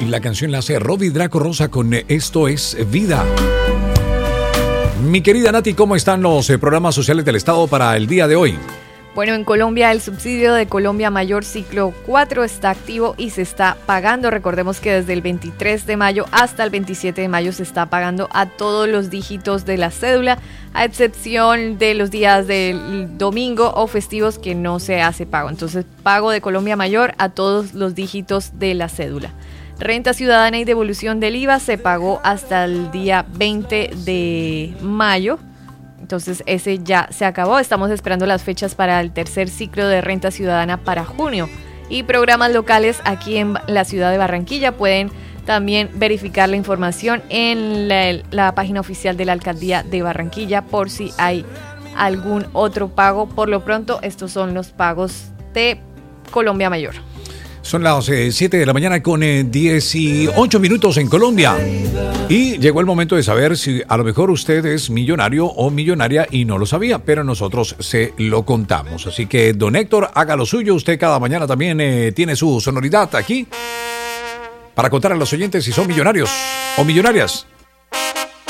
La canción la hace Robbie Draco Rosa con Esto es Vida. Mi querida Nati, ¿cómo están los programas sociales del Estado para el día de hoy? Bueno, en Colombia el subsidio de Colombia Mayor ciclo 4 está activo y se está pagando. Recordemos que desde el 23 de mayo hasta el 27 de mayo se está pagando a todos los dígitos de la cédula, a excepción de los días del domingo o festivos que no se hace pago. Entonces, pago de Colombia Mayor a todos los dígitos de la cédula. Renta ciudadana y devolución del IVA se pagó hasta el día 20 de mayo. Entonces ese ya se acabó. Estamos esperando las fechas para el tercer ciclo de renta ciudadana para junio. Y programas locales aquí en la ciudad de Barranquilla. Pueden también verificar la información en la página oficial de la Alcaldía de Barranquilla por si hay algún otro pago. Por lo pronto, estos son los pagos de Colombia Mayor. Son las 7 de la mañana con 18 minutos en Colombia. Y llegó el momento de saber si a lo mejor usted es millonario o millonaria y no lo sabía, pero nosotros se lo contamos. Así que, don Héctor, haga lo suyo. Usted cada mañana también tiene su sonoridad aquí para contar a los oyentes si son millonarios o millonarias.